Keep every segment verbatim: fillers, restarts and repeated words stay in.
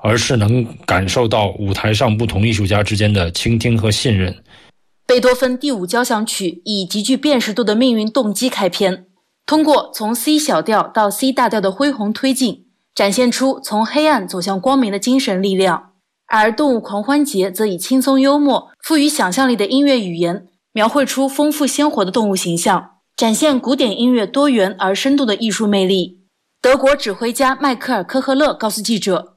而是能感受到舞台上不同艺术家之间的倾听和信任。 贝多芬第五交响曲以极具辨识度的命运动机开篇，通过从 C 小调到 C 大调的恢宏推进，展现出从黑暗走向光明的精神力量。而动物狂欢节则以轻松幽默、富于想象力的音乐语言，描绘出丰富鲜活的动物形象，展现古典音乐多元而深度的艺术魅力。德国指挥家迈克尔·科赫勒告诉记者，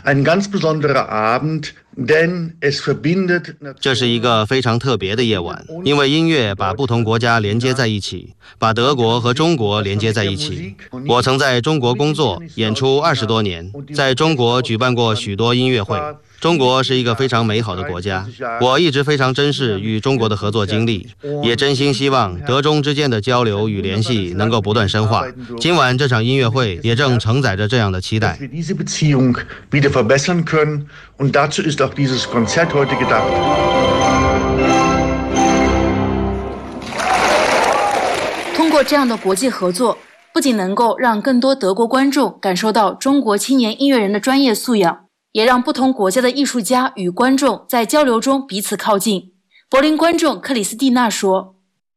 这是一个非常特别的夜晚，因为音乐把不同国家连接在一起，把德国和中国连接在一起。我曾在中国工作演出二十多年，在中国举办过许多音乐会。中国是一个非常美好的国家，我一直非常珍视与中国的合作经历，也真心希望德中之间的交流与联系能够不断深化。今晚这场音乐会也正承载着这样的期待。 通过这样的国际合作，不仅能够让更多德国观众感受到中国青年音乐人的专业素养，也让不同国家的艺术家与观众在交流中彼此靠近。柏林观众克里斯蒂娜说，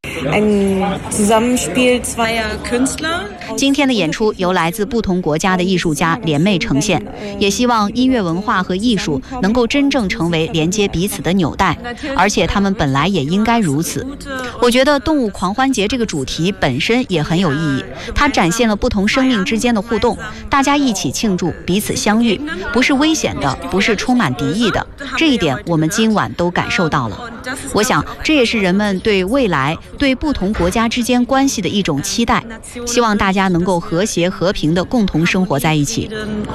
今天的演出由来自不同国家的艺术家联袂呈现，也希望音乐文化和艺术能够真正成为连接彼此的纽带，而且他们本来也应该如此。我觉得动物狂欢节这个主题本身也很有意义，它展现了不同生命之间的互动，大家一起庆祝彼此相遇，不是危险的，不是充满敌意的，这一点我们今晚都感受到了。我想这也是人们对未来对不同国家之间关系的一种期待，希望大家能够和谐和平地共同生活在一起。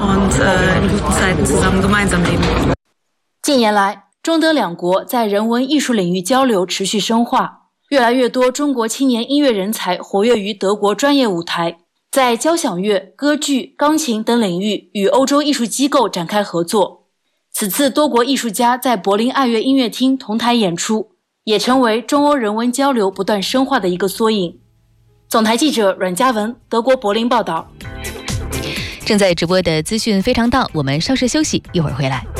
近年来，中德两国在人文艺术领域交流持续深化，越来越多中国青年音乐人才活跃于德国专业舞台，在交响乐、歌剧、钢琴等领域与欧洲艺术机构展开合作。此次多国艺术家在柏林爱乐音乐厅同台演出，也成为中欧人文交流不断深化的一个缩影。总台记者阮嘉文，德国柏林报道。 正在直播的资讯非常到，我们稍事休息，一会儿回来。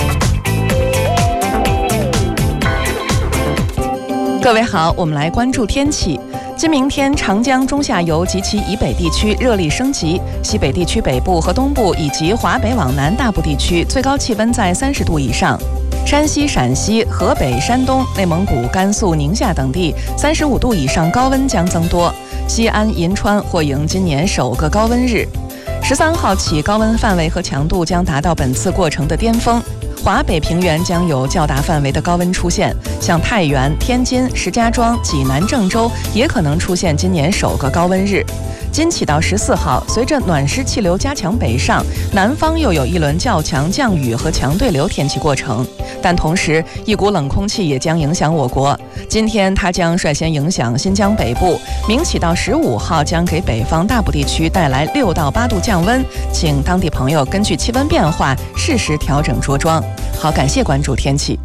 各位好，我们来关注天气。今明天长江中下游及其以北地区热力升级，西北地区北部和东部以及华北往南大部地区最高气温在三十度以上。山西、陕西、河北、山东、内蒙古、甘肃、宁夏等地三十五度以上高温将增多，西安、银川或迎今年首个高温日。十三号起，高温范围和强度将达到本次过程的巅峰。华北平原将有较大范围的高温出现，像太原、天津、石家庄、济南、郑州也可能出现今年首个高温日。今起到十四号，随着暖湿气流加强北上，南方又有一轮较强降雨和强对流天气过程，但同时一股冷空气也将影响我国。今天它将率先影响新疆北部，明起到十五号将给北方大部地区带来六到八度降温，请当地朋友根据气温变化适时调整着装。好，感谢关注天气。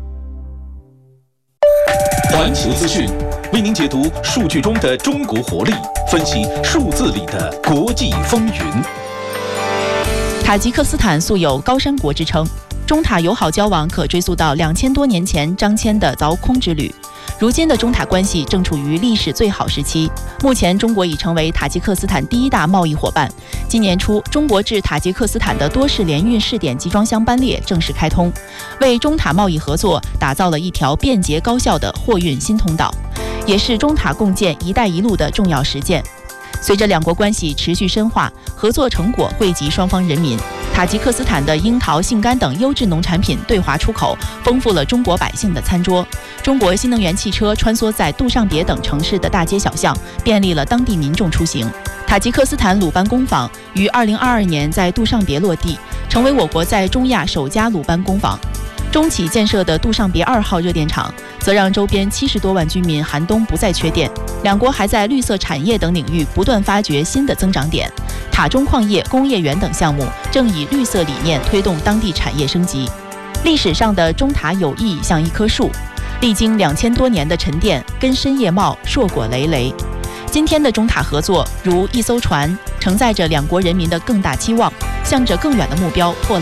环球资讯为您解读数据中的中国活力，分析数字里的国际风云。 塔吉克斯坦素有高山国之称，中塔友好交往可追溯到两千多年前张骞的凿空之旅。如今的中塔关系正处于历史最好时期，目前中国已成为塔吉克斯坦第一大贸易伙伴。今年初，中国至塔吉克斯坦的多式联运试点集装箱班列正式开通，为中塔贸易合作打造了一条便捷高效的货运新通道，也是中塔共建“一带一路”的重要实践。随着两国关系持续深化，合作成果惠及双方人民。塔吉克斯坦的樱桃、杏干等优质农产品对华出口，丰富了中国百姓的餐桌。中国新能源汽车穿梭在杜尚别等城市的大街小巷，便利了当地民众出行。塔吉克斯坦鲁班工坊于二零二二年在杜尚别落地，成为我国在中亚首家鲁班工坊。中企建设的杜尚别二号热电厂，则让周边七十多万居民寒冬不再缺电。两国还在绿色产业等领域不断发掘新的增长点。塔中矿业、工业园等项目正以绿色理念推动当地产业升级。历史上的中塔友谊像一棵树，历经两千多年的沉淀，根深叶茂，硕果累累。今天的中塔合作如一艘船，承载着两国人民的更大期望，向着更远的目标破